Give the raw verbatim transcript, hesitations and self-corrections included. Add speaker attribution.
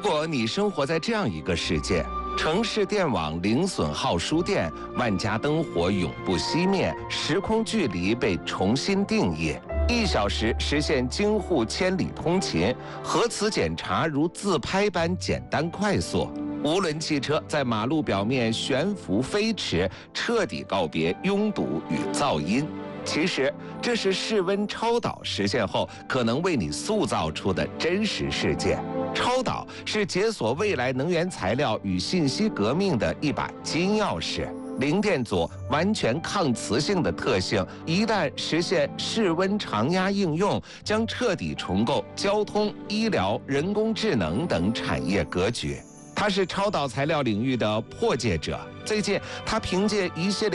Speaker 1: 果你生活在这样一个世界，城市电网零损耗输电，万家灯火永不熄灭，时空距离被重新定义，一小时实现京沪千里通勤，核磁检查如自拍般简单快速。无轮汽车在马路表面悬浮飞驰，彻底告别拥堵与噪音。其实，这是室温超导实现后可能为你塑造出的真实世界。超导是解锁未来能源材料与信息革命的一把金钥匙。零电阻、完全抗磁性的特性，一旦实现室温常压应用，将彻底重构交通、医疗、人工智能等产业格局。它是超导材料领域的破界者。最近，他凭借一系列